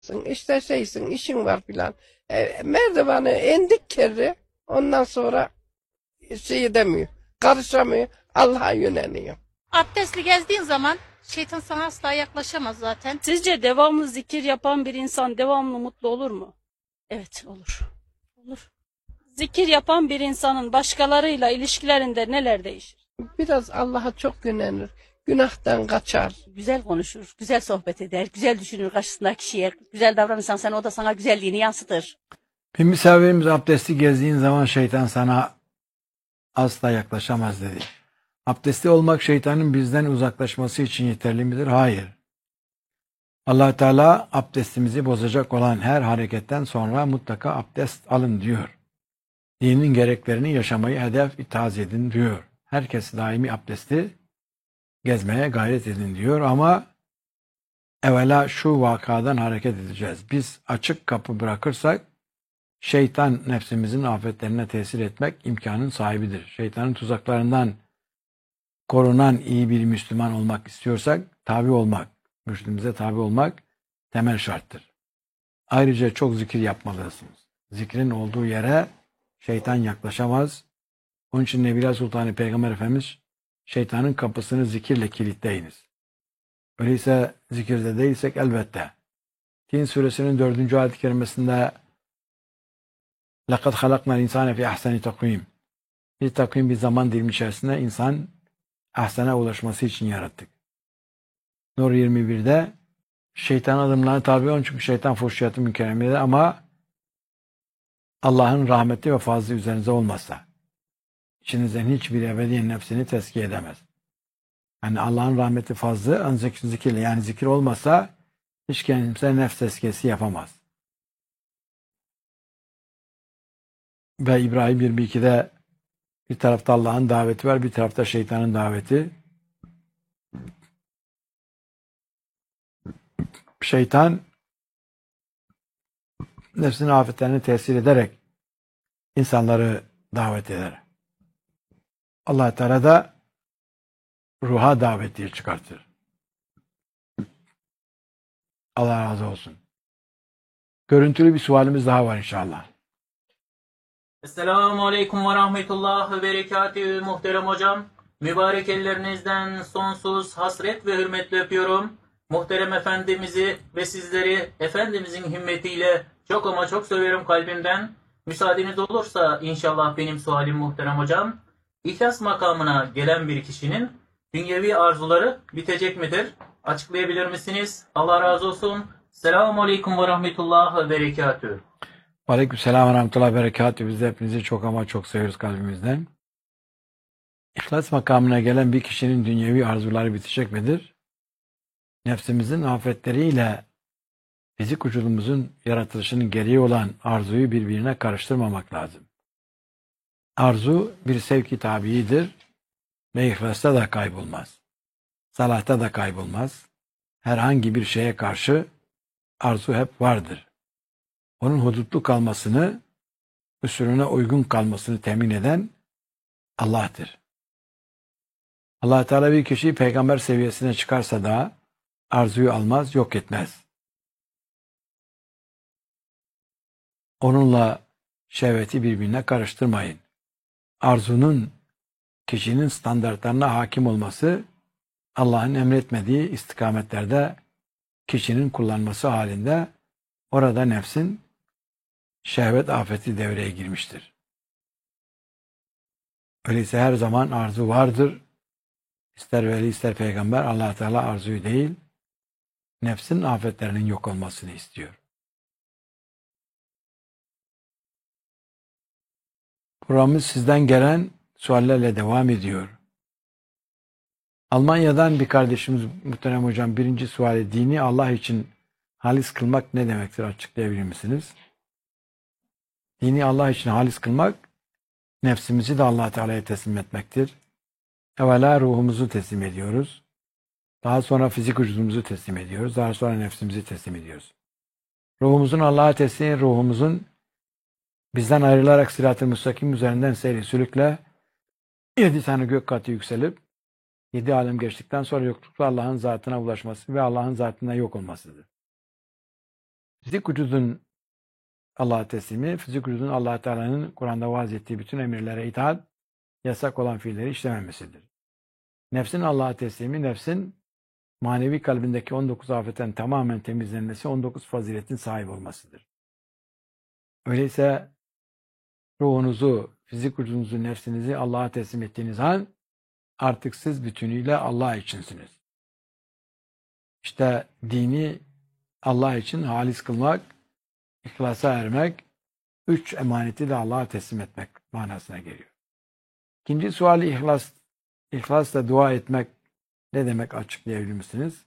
İşte şeysin, işin var filan. Merdiveni indik kere, ondan sonra şey edemiyor, karışamıyor, Allah'a yöneliyor. Abdestli gezdiğin zaman şeytan sana asla yaklaşamaz zaten. Sizce devamlı zikir yapan bir insan devamlı mutlu olur mu? Evet, olur. Olur. Zikir yapan bir insanın başkalarıyla ilişkilerinde neler değişir? Biraz Allah'a çok yönelir, günahtan kaçar. Güzel konuşur, güzel sohbet eder, güzel düşünür karşısındaki kişiye. Güzel davranırsan sen o da sana güzelliğini yansıtır. Bir misafirimiz abdestli gezdiğin zaman şeytan sana asla yaklaşamaz dedi. Abdestli olmak şeytanın bizden uzaklaşması için yeterli midir? Hayır. Allah Teala abdestimizi bozacak olan her hareketten sonra mutlaka abdest alın diyor. Dinin gereklerini yaşamayı hedef itaat edin diyor. Herkes daimi abdesti gezmeye gayret edin diyor ama evvela şu vakadan hareket edeceğiz. Biz açık kapı bırakırsak şeytan nefsimizin afetlerine tesir etmek imkanın sahibidir. Şeytanın tuzaklarından korunan iyi bir Müslüman olmak istiyorsak tabi olmak, mürşidimize tabi olmak temel şarttır. Ayrıca çok zikir yapmalısınız. Zikrin olduğu yere şeytan yaklaşamaz. Onun için Nebila Sultanı Peygamber Efendimiz şeytanın kapısını zikirle kilitleyiniz. Öyleyse zikirde değilsek elbette. Tin suresinin 4. ayet-i kerimesinde لَقَدْ خَلَقْنَا الْاِنْسَانَ فِي اَحْسَنِ تَقْوِيمٍ Bir takvim bir zaman dilimi içerisinde insan ahsana ulaşması için yarattık. Nur 21'de şeytan adımlarına tabi olun çünkü şeytan fuhşiyatı mükemmelidir ama Allah'ın rahmeti ve fazlı üzerinize olmazsa içinizden hiçbir ebediyen nefsini tezkiye edemez. Yani Allah'ın rahmeti fazlı ancak zikirle yani zikir olmasa hiç kimse nefs tezkiyesi yapamaz. Ve İbrahim 22'de bir tarafta Allah'ın daveti var, bir tarafta şeytanın daveti. Şeytan nefsinin afetlerini tesir ederek insanları davet eder. Allah Teala da ruha davet diye çıkartır. Allah razı olsun. Görüntülü bir sualimiz daha var inşallah. Esselamu Aleyküm ve Rahmetullah ve Berekatühü muhterem hocam. Mübarek ellerinizden sonsuz hasret ve hürmetle öpüyorum. Muhterem Efendimiz'i ve sizleri Efendimizin himmetiyle çok ama çok severim kalbimden. Müsaadeniz olursa inşallah benim sualim muhterem hocam. İhlas makamına gelen bir kişinin dünyevi arzuları bitecek midir? Açıklayabilir misiniz? Allah razı olsun. Selamun Aleyküm ve Rahmetullah ve Berekatühü. Aleykümselam ve rahmetullahi ve berekatühü. Biz de hepinizi çok ama çok seviyoruz kalbimizden. İhlas makamına gelen bir kişinin dünyevi arzuları bitecek midir? Nefsimizin afetleriyle fizik vücudumuzun yaratılışının gereği olan arzuyu birbirine karıştırmamak lazım. Arzu bir sevk-i tabiidir ve ihlasta da kaybolmaz. Salahta da kaybolmaz. Herhangi bir şeye karşı arzu hep vardır. Onun hudutlu kalmasını, usulüne uygun kalmasını temin eden Allah'tır. Allah Teala bir kişiyi peygamber seviyesine çıkarsa da arzuyu almaz, yok etmez. Onunla şehveti birbirine karıştırmayın. Arzunun kişinin standartlarına hakim olması, Allah'ın emretmediği istikametlerde kişinin kullanması halinde orada nefsin şehvet afeti devreye girmiştir. Öyleyse her zaman arzu vardır. İster veli ister peygamber Allah Teala arzuyu değil, nefsin afetlerinin yok olmasını istiyor. Programımız sizden gelen suallerle devam ediyor. Almanya'dan bir kardeşimiz muhterem hocam birinci suali dini Allah için halis kılmak ne demektir açıklayabilir misiniz? Dini Allah için halis kılmak nefsimizi de Allah Teala'ya teslim etmektir. Evvela ruhumuzu teslim ediyoruz. Daha sonra fizik vücudumuzu teslim ediyoruz. Daha sonra nefsimizi teslim ediyoruz. Ruhumuzun Allah'a teslim, ruhumuzun bizden ayrılarak sırat-ı müstakim üzerinden seyri sülükle 7 tane gök katı yükselip 7 alem geçtikten sonra yoklukla Allah'ın zatına ulaşması ve Allah'ın zatına yok olmasıdır. Fizik vücudun Allah'a teslimi, fizik vücudun Allah Teala'nın Kur'an'da vaaz ettiği bütün emirlere itaat, yasak olan fiilleri işlememesidir. Nefsin Allah'a teslimi, nefsin manevi kalbindeki 19 afetten tamamen temizlenmesi, 19 faziletin sahibi olmasıdır. Öyleyse ruhunuzu, fizik vücudunuzu, nefsinizi Allah'a teslim ettiğiniz an artık siz bütünüyle Allah içinsiniz. İşte dini Allah için halis kılmak, ihlasa ermek, 3 emaneti de Allah'a teslim etmek manasına geliyor. İkinci suali ihlasla dua etmek ne demek, açıklayabilir misiniz?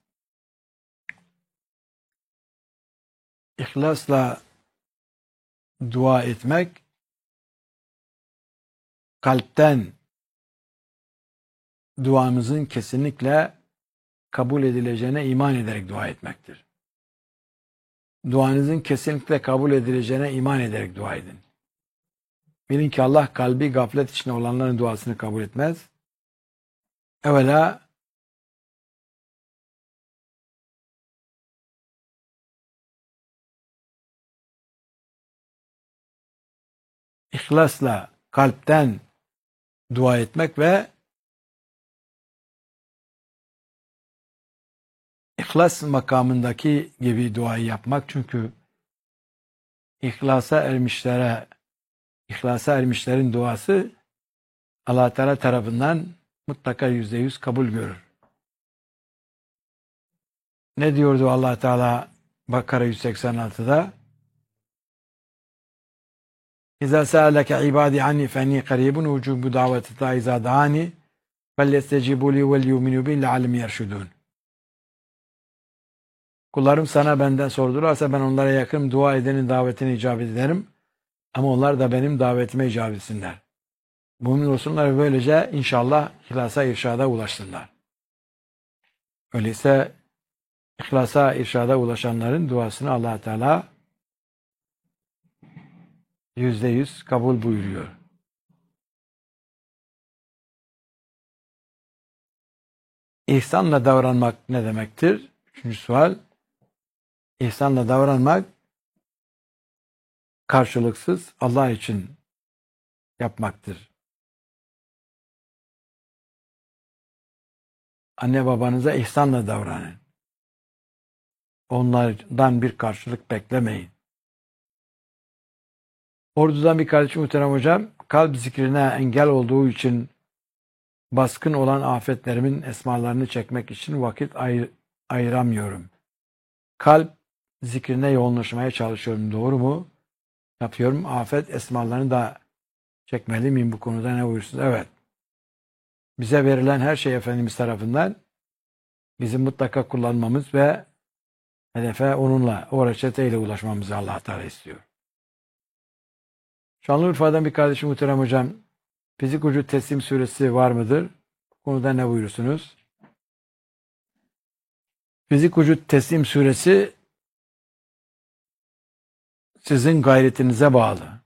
İhlasla dua etmek, kalpten duamızın kesinlikle kabul edileceğine iman ederek dua etmektir. Duanızın kesinlikle kabul edileceğine iman ederek dua edin. Bilin ki Allah kalbi gaflet içinde olanların duasını kabul etmez. Evvela ihlasla kalpten dua etmek ve İhlas makamındaki gibi duayı yapmak, çünkü ihlasa ermişlerin duası Allah Teala tarafından mutlaka %100 kabul görür. Ne diyordu Allah Teala Bakara 186'da? İza sa'aleke ibadi anni fenni qaribun ucubu daveti ta iza da'ani felyestecibu li vel yu'minu bi la'allehum yerşudun. Kullarım sana benden sordularsa ben onlara yakın, dua edenin davetine icabet ederim. Ama onlar da benim davetime icabet etsinler. Mümin olsunlar ve böylece inşallah ihlasa irşada ulaşsınlar. Öyleyse ihlasa irşada ulaşanların duasını Allah Teala %100 kabul buyuruyor. İhsanla davranmak ne demektir? Üçüncü sual. İhsanla davranmak, karşılıksız Allah için yapmaktır. Anne babanıza ihsanla davranın. Onlardan bir karşılık beklemeyin. Ordu'dan bir kardeşim muhterem hocam, kalp zikrine engel olduğu için baskın olan afetlerimin esmalarını çekmek için vakit ayıramıyorum. Kalp zikrine yoğunlaşmaya çalışıyorum. Doğru mu? Yapıyorum. Afet esmalarını da çekmeli miyim, bu konuda ne buyursunuz? Evet. Bize verilen her şey Efendimiz tarafından bizim mutlaka kullanmamız ve hedefe onunla, o reçeteyle ulaşmamızı Allah Teala istiyor. Şanlıurfa'dan bir kardeşim muhterem hocam, fizik vücut teslim suresi var mıdır? Bu konuda ne buyursunuz? Fizik vücut teslim suresi sizin gayretinize bağlı.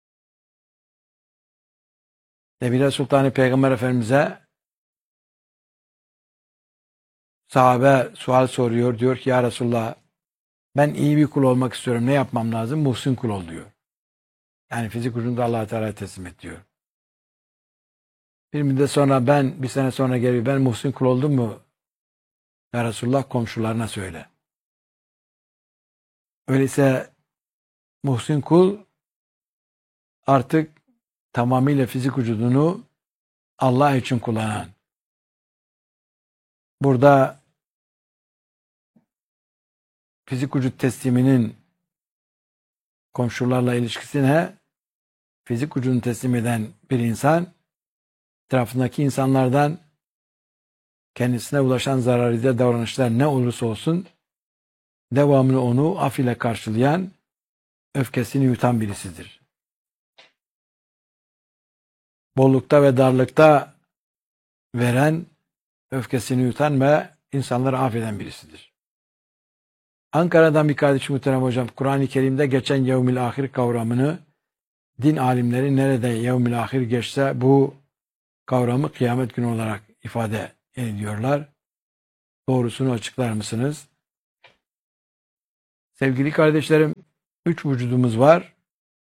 Nebile Sultanı Peygamber Efendimiz'e sahabe sual soruyor. Diyor ki ya Resulullah, ben iyi bir kul olmak istiyorum. Ne yapmam lazım? Muhsin kul ol diyor. Yani fizik vücudunu da Allah-u Teala'ya teslim et diyor. Bir müddet sonra bir sene sonra geliyor. Ben muhsin kul oldum mu? Ya Resulullah, komşularına söyle. Öyleyse muhsin kul artık tamamıyla fizik vücudunu Allah için kullanan. Burada fizik vücut tesliminin komşularla ilişkisine, fizik vücudunu teslim eden bir insan etrafındaki insanlardan kendisine ulaşan zararlı davranışlar ne olursa olsun devamlı onu af ile karşılayan, öfkesini yutan birisidir. Bollukta ve darlıkta veren, öfkesini yutan ve insanları affeden birisidir. Ankara'dan bir kardeşim muhterem hocam, Kur'an-ı Kerim'de geçen yevmil ahir kavramını din alimleri nerede yevmil ahir geçse bu kavramı kıyamet günü olarak ifade ediyorlar. Doğrusunu açıklar mısınız? Sevgili kardeşlerim, 3 vücudumuz var.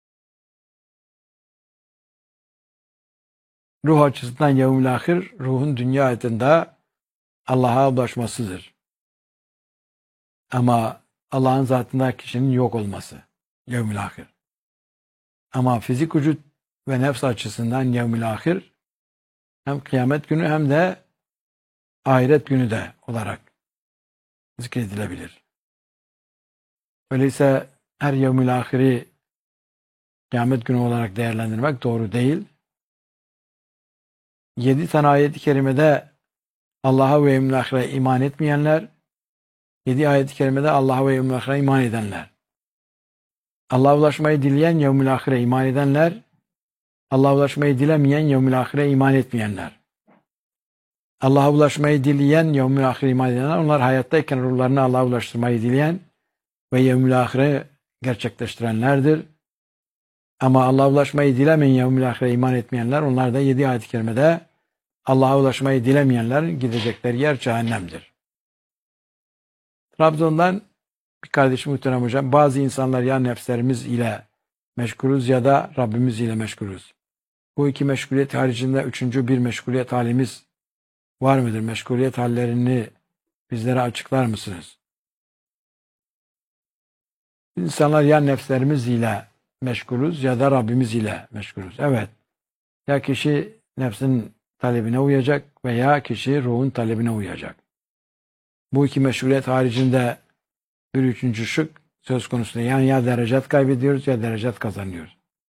Ruh açısından yevmül ahir, ruhun dünya hayatında Allah'a ulaşmasıdır. Ama Allah'ın zatında kişinin yok olması. Yevmül ahir. Ama fizik vücut ve nefs açısından yevmül ahir hem kıyamet günü hem de ahiret günü de olarak zikredilebilir. Öyleyse her yevmül ahiri kıyamet günü olarak değerlendirmek doğru değil. 7 tane ayet-i kerimede Allah'a ve yevmül ahire iman etmeyenler, 7 ayet-i kerimede Allah'a ve yevmül ahire iman edenler. Allah'a ulaşmayı dileyen yevmül ahire iman edenler, Allah'a ulaşmayı dilemeyen yevmül ahire iman etmeyenler. Allah'a ulaşmayı dileyen yevmül ahire iman edenler, onlar hayattayken ruhlarını Allah'a ulaştırmayı dileyen ve yevmül ahire gerçekleştirenlerdir. Ama Allah'a ulaşmayı dilemeyen yevmül ahire iman etmeyenler, onlar da 7 ayet-i kerimede Allah'a ulaşmayı dilemeyenler gidecekleri yer cehennemdir. Trabzon'dan bir kardeşim muhterem hocam, bazı insanlar ya nefslerimiz ile meşgulüz ya da Rabbimiz ile meşgulüz. Bu iki meşguliyet haricinde üçüncü bir meşguliyet halimiz var mıdır? Meşguliyet hallerini bizlere açıklar mısınız? İnsanlar ya nefslerimiz ile meşgulüz ya da Rabbimiz ile meşgulüz. Evet. Ya kişi nefsin talebine uyacak veya kişi ruhun talebine uyacak. Bu iki meşguliyet haricinde bir üçüncü şık söz konusu. Yani ya derecat kaybediyoruz ya derecat kazanıyoruz.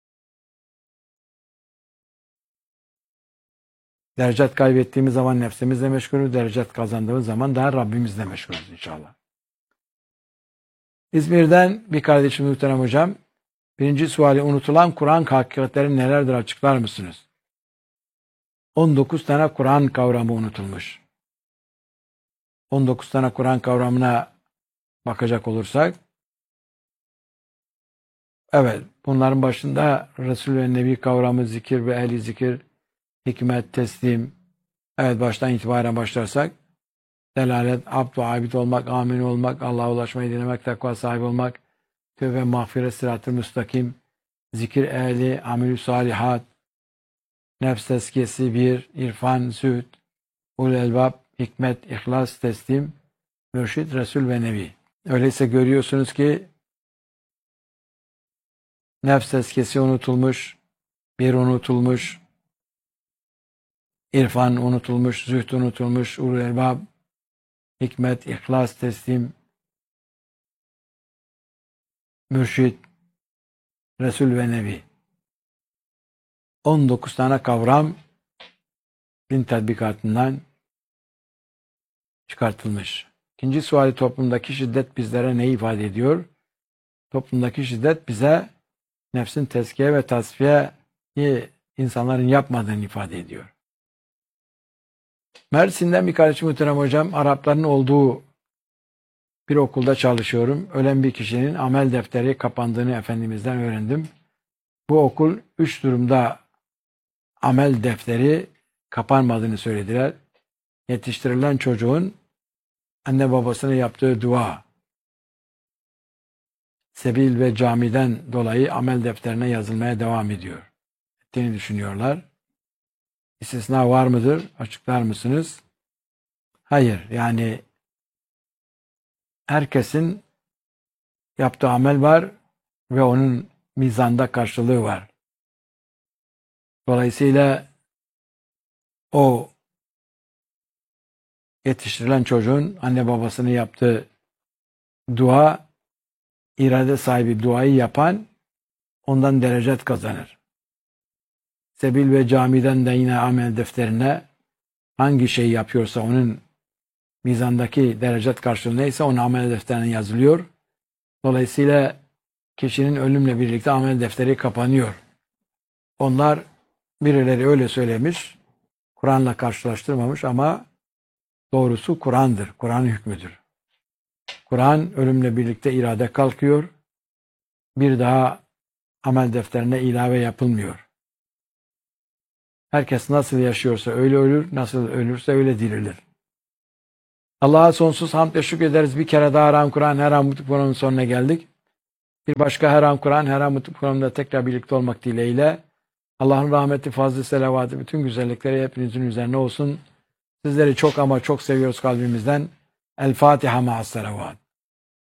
Derecat kaybettiğimiz zaman nefsimizle meşgulüz, derecat kazandığımız zaman daha Rabbimizle meşgulüz inşallah. İzmir'den bir kardeşim muhterem hocam, birinci suali, unutulan Kur'an hakikatleri nelerdir açıklar mısınız? 19 tane Kur'an kavramı unutulmuş. 19 tane Kur'an kavramına bakacak olursak, evet, bunların başında Resul ve Nebi kavramı, zikir ve ehli zikir, hikmet, teslim, evet baştan itibaren başlarsak, delalet, abd ve abid olmak, amin olmak, Allah'a ulaşmayı dilemek, takva sahibi olmak, tövbe, mağfiret, sırat-ı müstakim, zikir ehli, amelü salihat, nefs tezkiyesi, bir, irfan, zühd, ul elbab, hikmet, ihlas, teslim, mürşid, Resul ve Nebi. Öyleyse görüyorsunuz ki nefs tezkiyesi unutulmuş, bir unutulmuş, irfan unutulmuş, zühd unutulmuş, ul elbab, hikmet, ihlas, teslim, mürşid, Resul ve Nebi. 19 tane kavram din tatbikatından çıkartılmış. İkinci suali, toplumdaki şiddet bizlere ne ifade ediyor? Toplumdaki şiddet bize nefsin tezkiye ve tasfiyeyi insanların yapmadığını ifade ediyor. Mersin'den bir kardeşim muhterem hocam, Arapların olduğu bir okulda çalışıyorum. Ölen bir kişinin amel defteri kapandığını Efendimiz'den öğrendim. Bu okul 3 durumda amel defteri kapanmadığını söylediler. Yetiştirilen çocuğun anne babasına yaptığı dua, sebil ve camiden dolayı amel defterine yazılmaya devam ediyor. Ettiğini düşünüyorlar. İstisna var mıdır? Açıklar mısınız? Hayır. Yani herkesin yaptığı amel var ve onun mizanda karşılığı var. Dolayısıyla o yetiştirilen çocuğun anne babasını yaptığı dua, irade sahibi duayı yapan ondan derecet kazanır. Sebil ve camiden de yine amel defterine hangi şey yapıyorsa onun mizandaki derecet karşılığı neyse onun amel defterine yazılıyor. Dolayısıyla kişinin ölümle birlikte amel defteri kapanıyor. Onlar, birileri öyle söylemiş, Kur'an'la karşılaştırmamış ama doğrusu Kur'an'dır, Kur'an hükmüdür. Kur'an ölümle birlikte irade kalkıyor, bir daha amel defterine ilave yapılmıyor. Herkes nasıl yaşıyorsa öyle ölür, nasıl ölürse öyle dirilir. Allah'a sonsuz hamd ve şükrederiz. Bir kere daha Her An Kur'an, Her An Mutlu programının sonuna geldik. Bir başka Her An Kur'an, Her An Mutlu programında tekrar birlikte olmak dileğiyle. Allah'ın rahmeti, fazlı, selavatı, bütün güzellikleri hepinizin üzerine olsun. Sizleri çok ama çok seviyoruz kalbimizden. El Fatiha ma'as selavat.